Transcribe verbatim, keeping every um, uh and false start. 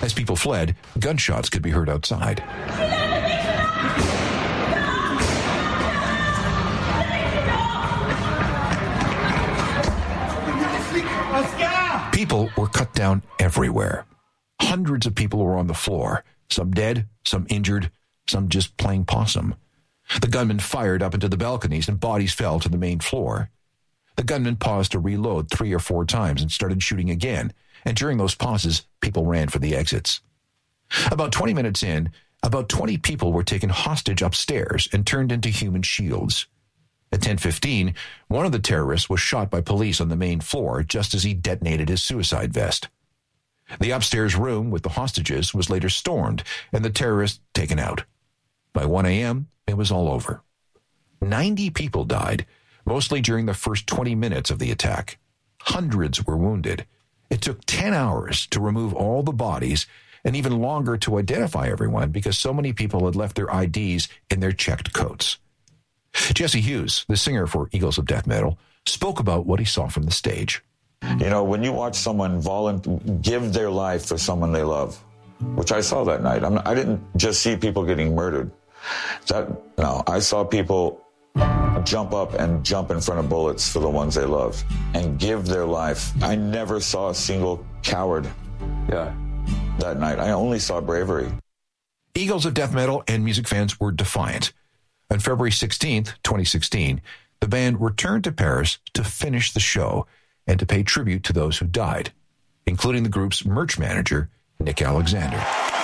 As people fled, gunshots could be heard outside. People were cut down everywhere. Hundreds of people were on the floor, some dead, some injured, some just playing possum. The gunman fired up into the balconies and bodies fell to the main floor. The gunman paused to reload three or four times and started shooting again, and during those pauses, people ran for the exits. About twenty minutes in, about twenty people were taken hostage upstairs and turned into human shields. At ten fifteen, one of the terrorists was shot by police on the main floor just as he detonated his suicide vest. The upstairs room with the hostages was later stormed and the terrorists taken out. By one a.m., it was all over. Ninety people died, mostly during the first twenty minutes of the attack. Hundreds were wounded. It took ten hours to remove all the bodies and even longer to identify everyone because so many people had left their I Ds in their checked coats. Jesse Hughes, the singer for Eagles of Death Metal, spoke about what he saw from the stage. You know, when you watch someone volunt- give their life for someone they love, which I saw that night, I'm not, I didn't just see people getting murdered. That no, I saw people jump up and jump in front of bullets for the ones they loved and give their life. I never saw a single coward yeah. that night. I only saw bravery. Eagles of Death Metal and music fans were defiant. On February sixteenth, twenty sixteen, the band returned to Paris to finish the show and to pay tribute to those who died, including the group's merch manager, Nick Alexander.